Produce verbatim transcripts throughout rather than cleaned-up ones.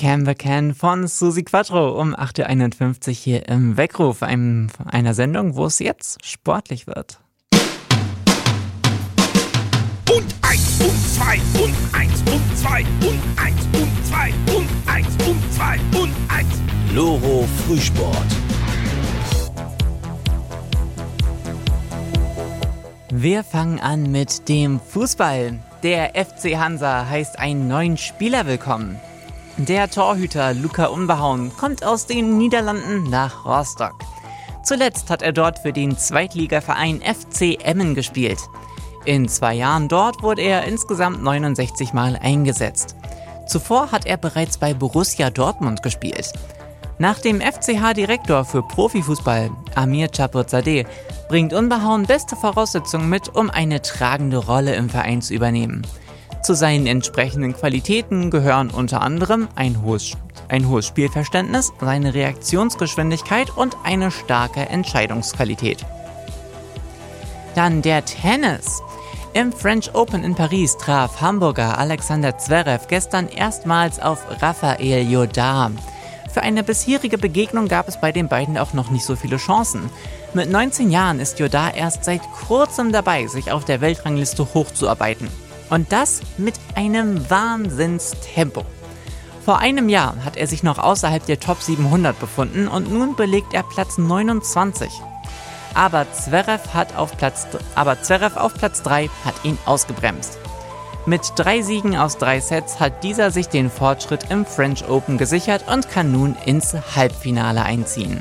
Can the Can von Susi Quattro um acht Uhr einundfünfzig hier im Weckruf, einem, einer Sendung, wo es jetzt sportlich wird. Und eins und zwei und eins und zwei und eins und zwei und eins und zwei und eins. Loro Frühsport. Wir fangen an mit dem Fußball. Der F C Hansa heißt einen neuen Spieler willkommen. Der Torhüter Luca Unbehauen kommt aus den Niederlanden nach Rostock. Zuletzt hat er dort für den Zweitligaverein F C Emmen gespielt. In zwei Jahren dort wurde er insgesamt neunundsechzig Mal eingesetzt. Zuvor hat er bereits bei Borussia Dortmund gespielt. Nach dem F C H-Direktor für Profifußball, Amir Chapurzadeh, bringt Unbehauen beste Voraussetzungen mit, um eine tragende Rolle im Verein zu übernehmen. Zu seinen entsprechenden Qualitäten gehören unter anderem ein hohes, ein hohes Spielverständnis, seine Reaktionsgeschwindigkeit und eine starke Entscheidungsqualität. Dann der Tennis. Im French Open in Paris traf Hamburger Alexander Zverev gestern erstmals auf Rafael Jodar. Für eine bisherige Begegnung gab es bei den beiden auch noch nicht so viele Chancen. Mit neunzehn Jahren ist Jodar erst seit kurzem dabei, sich auf der Weltrangliste hochzuarbeiten. Und das mit einem Wahnsinnstempo. Vor einem Jahr hat er sich noch außerhalb der Top siebenhundert befunden und nun belegt er Platz neunundzwanzig. Aber Zverev, hat auf Platz, aber Zverev auf Platz drei hat ihn ausgebremst. Mit drei Siegen aus drei Sets hat dieser sich den Fortschritt im French Open gesichert und kann nun ins Halbfinale einziehen.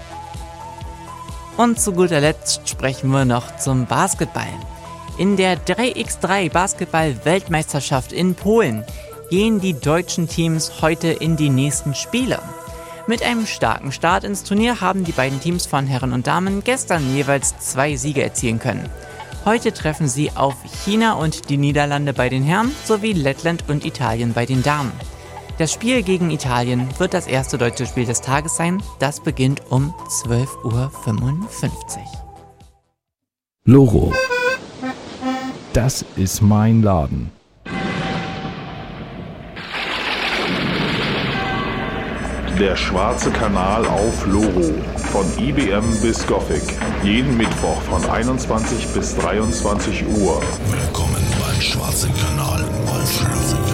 Und zu guter Letzt sprechen wir noch zum Basketball. In der drei gegen drei Basketball-Weltmeisterschaft in Polen gehen die deutschen Teams heute in die nächsten Spiele. Mit einem starken Start ins Turnier haben die beiden Teams von Herren und Damen gestern jeweils zwei Siege erzielen können. Heute treffen sie auf China und die Niederlande bei den Herren sowie Lettland und Italien bei den Damen. Das Spiel gegen Italien wird das erste deutsche Spiel des Tages sein. Das beginnt um zwölf Uhr fünfundfünfzig. Loro. Das ist mein Laden. Der schwarze Kanal auf Loro. Von I B M bis Gothic. Jeden Mittwoch von einundzwanzig bis dreiundzwanzig Uhr. Willkommen beim schwarzen Kanal auf Loro.